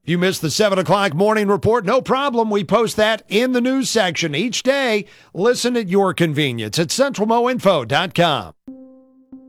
you missed the 7 o'clock morning report, no problem. We post that in the news section each day. Listen at your convenience at centralmoinfo.com.